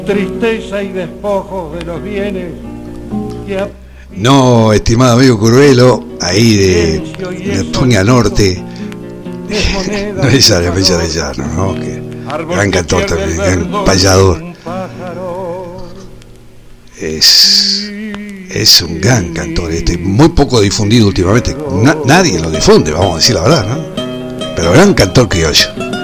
tristeza y despojo de los bienes que No, estimado amigo Curvelo, ahí de Tuña Norte, no es Llano, ¿no? Que gran cantor también, gran payador. Es un gran cantor, muy poco difundido últimamente. Nadie lo difunde, vamos a decir la verdad, ¿no? Pero gran cantor criollo.